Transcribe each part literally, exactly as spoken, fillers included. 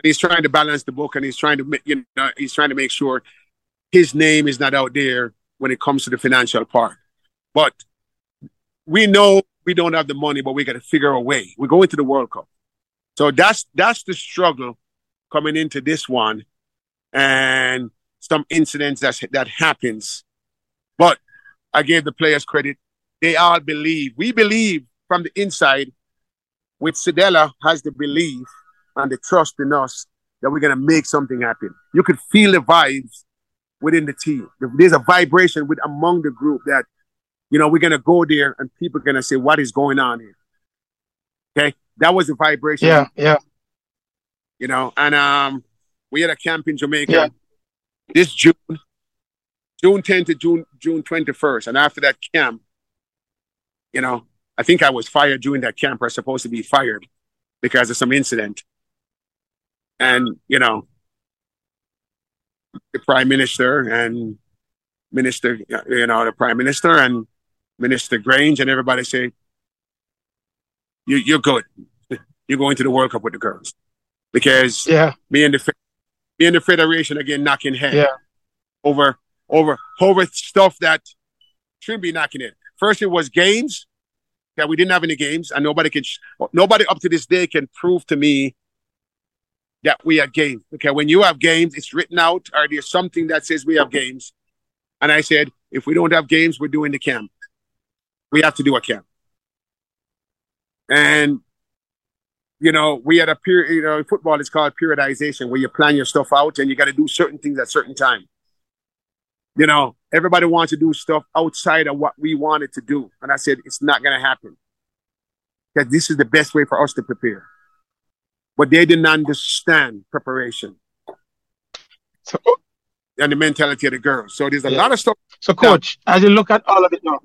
He's trying to balance the book, and he's trying to, you know, he's trying to make sure his name is not out there when it comes to the financial part. But we know we don't have the money, but we got to figure a way. We're going to the World Cup. So that's that's the struggle coming into this one, and some incidents that, that happens. But I gave the players credit. They all believe. We believe from the inside, with Sedela has the belief and the trust in us that we're going to make something happen. You could feel the vibes within the team. There's a vibration with among the group that, you know, we're going to go there and people are going to say, what is going on here? Okay? That was the vibration. Yeah, yeah. You know, and um, we had a camp in Jamaica yeah. this June, June tenth to June June twenty-first. And after that camp, you know, I think I was fired during that camp. I was supposed to be fired because of some incident. And, you know, the Prime Minister and Minister, you know, the Prime Minister and Minister Grange and everybody say, you, you're good. You're going to the World Cup with the girls. Because yeah. me and the me and the Federation again knocking head yeah. over over over stuff that shouldn't be knocking it. First, it was games that we didn't have any games, and nobody can nobody up to this day can prove to me that we have games. Okay, when you have games, it's written out, or there's something that says we have games. And I said, if we don't have games, we're doing the camp. We have to do a camp. And you know, we had a period, you know, football is called periodization, where you plan your stuff out and you got to do certain things at certain time. You know, everybody wants to do stuff outside of what we wanted to do. And I said, it's not going to happen. Because this is the best way for us to prepare. But they didn't understand preparation. So, and the mentality of the girls. So there's a yeah. lot of stuff. So, Coach, now, as you look at all of it now.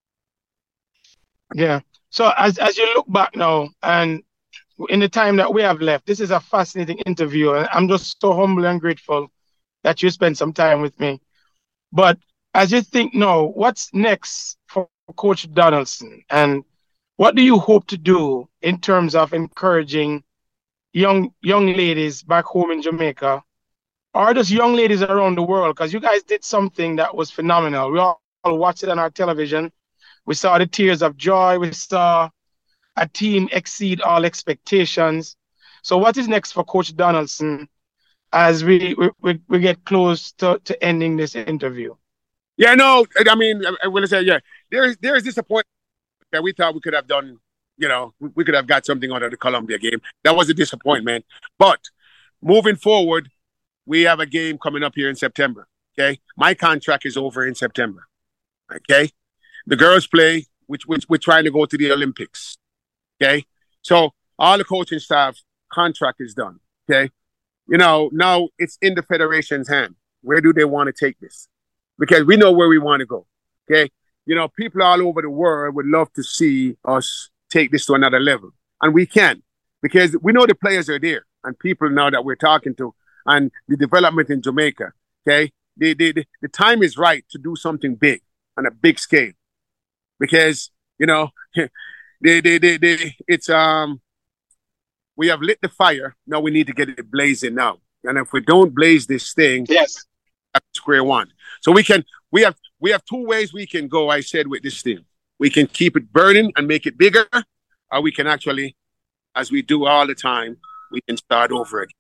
Yeah. So as, as you look back now and in the time that we have left, this is a fascinating interview. And I'm just so humble and grateful that you spent some time with me. But as you think now, what's next for Coach Donaldson? And what do you hope to do in terms of encouraging young young ladies back home in Jamaica, or just young ladies around the world? Because you guys did something that was phenomenal. We all watched it on our television. We saw the tears of joy. We saw a team exceed all expectations. So what is next for Coach Donaldson as we we, we get close to, to ending this interview? Yeah, no, I mean, I want to say, yeah, there's there's disappointment that we thought we could have done, you know, we could have got something out of the Colombia game. That was a disappointment. But moving forward, we have a game coming up here in September, okay? My contract is over in September, okay? The girls play, which, which we're trying to go to the Olympics. Okay, so all the coaching staff contract is done. Okay, you know, now it's in the federation's hand. Where do they want to take this? Because we know where we want to go. Okay, you know, people all over the world would love to see us take this to another level, and we can, because we know the players are there, and people now that we're talking to, and the development in Jamaica. Okay, the the the, the time is right to do something big on a big scale, because you know. They, they, they, they, it's, um, we have lit the fire. Now we need to get it blazing now. And if we don't blaze this thing, yes, at square one. So we can, we have, we have two ways we can go, I said, with this thing. We can keep it burning and make it bigger, or we can actually, as we do all the time, we can start over again.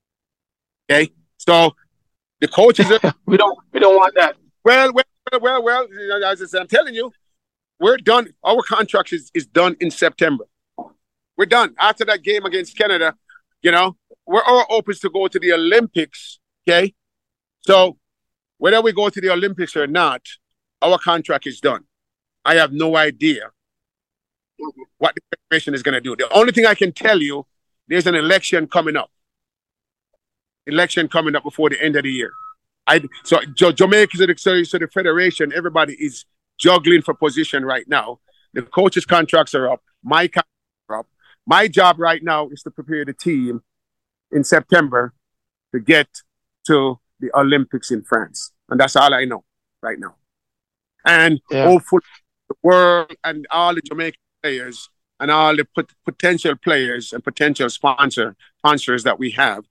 Okay? So the coaches are, we don't, we don't want that. Well, well, well, well, as I said, I'm telling you, we're done. Our contract is, is done in September. We're done. After that game against Canada, you know, we're all open to go to the Olympics, okay? So whether we go to the Olympics or not, our contract is done. I have no idea what the federation is going to do. The only thing I can tell you, there's an election coming up. Election coming up before the end of the year. I So Jamaica, so, so the federation, everybody is juggling for position right now. The coaches' contracts are up. My contracts are up. My job right now is to prepare the team in September to get to the Olympics in France. And that's all I know right now. And yeah. hopefully the world and all the Jamaican players and all the pot- potential players and potential sponsor sponsors that we have